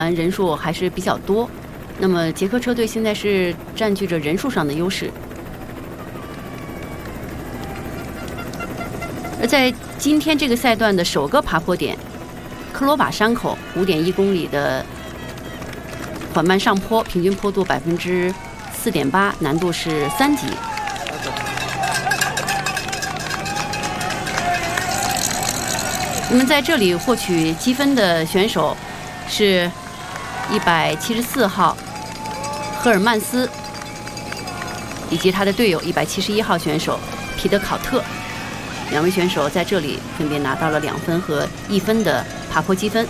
人数还是比较多。那么捷克车队现在是占据着人数上的优势。而在今天这个赛段的首个爬坡点克罗瓦山口5.1公里的缓慢上坡，平均坡度4.8%，难度是3级。那么在这里获取积分的选手是174号赫尔曼斯以及他的队友171号选手皮德考特，两位选手在这里分别拿到了2分和1分的爬坡积分。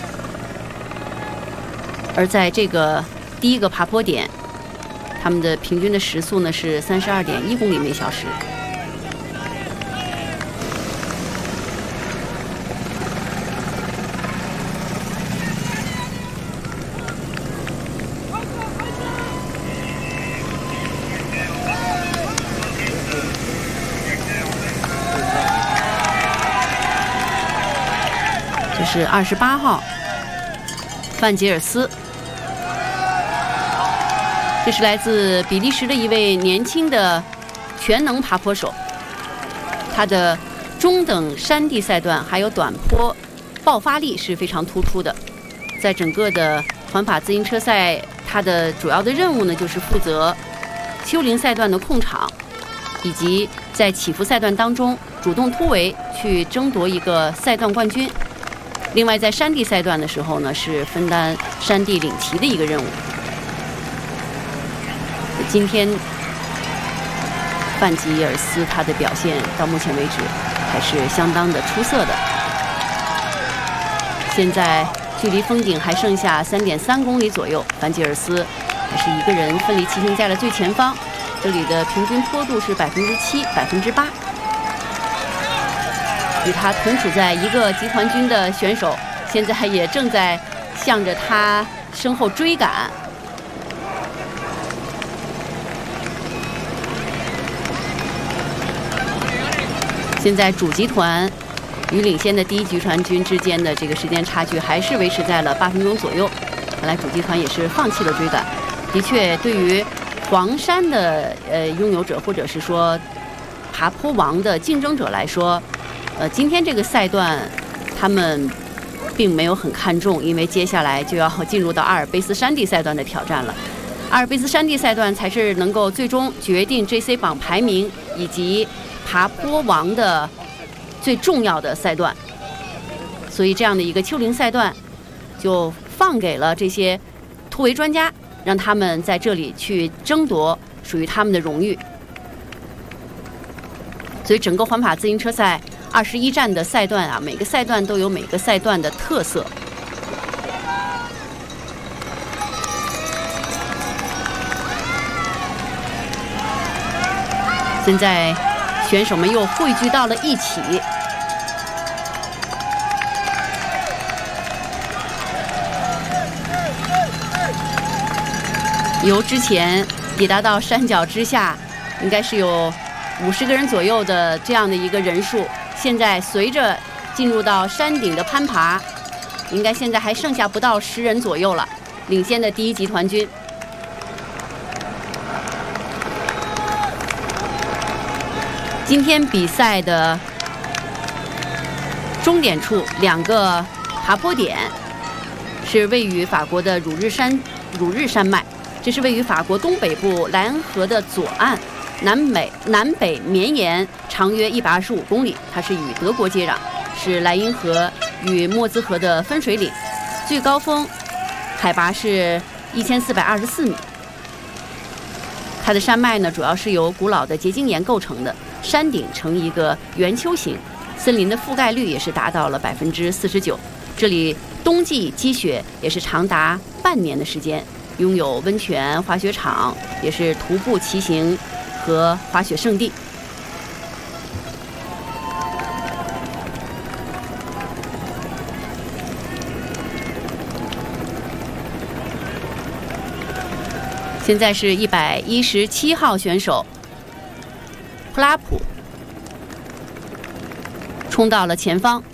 而在这个第一个爬坡点，他们的平均的时速呢是32.1公里每小时。这是28号范杰尔斯，这是来自比利时的一位年轻的全能爬坡手，他的中等山地赛段还有短坡爆发力是非常突出的。在整个的环法自行车赛，他的主要的任务呢就是负责丘陵赛段的控场，以及在起伏赛段当中主动突围去争夺一个赛段冠军。另外在山地赛段的时候呢，是分担山地领旗的一个任务。今天范吉尔斯他的表现到目前为止还是相当的出色的。现在距离风景还剩下3.3公里左右，范吉尔斯还是一个人奋力骑行在了最前方，这里的平均坡度是7%、8%。与他同处在一个集团军的选手，现在也正在向着他身后追赶。现在主集团与领先的第一集团军之间的这个时间差距还是维持在了8分钟左右。看来主集团也是放弃了追赶。的确，对于黄山的拥有者或者是说爬坡王的竞争者来说，今天这个赛段他们并没有很看重，因为接下来就要进入到阿尔卑斯山地赛段的挑战了。阿尔卑斯山地赛段才是能够最终决定 JC 榜排名以及爬坡王的最重要的赛段，所以这样的一个丘陵赛段就放给了这些突围专家，让他们在这里去争夺属于他们的荣誉。所以整个环法自行车赛21站的赛段啊，每个赛段都有每个赛段的特色。现在选手们又汇聚到了一起，由之前抵达到山脚之下，应该是有50个人左右的这样的一个人数，现在随着进入到山顶的攀爬，应该现在还剩下不到10人左右了，领先的第一集团军。今天比赛的终点处2个爬坡点是位于法国的鲁日山脉，这是位于法国东北部莱茵河的左岸，南北绵延，长约125公里，它是与德国接壤，是莱茵河与莫兹河的分水岭，最高峰海拔是1424米。它的山脉呢，主要是由古老的结晶岩构成的，山顶呈一个圆丘形，森林的覆盖率也是达到了49%。这里冬季积雪也是长达半年的时间，拥有温泉、滑雪场，也是徒步骑行和滑雪胜地。现在是117号选手普拉普冲到了前方，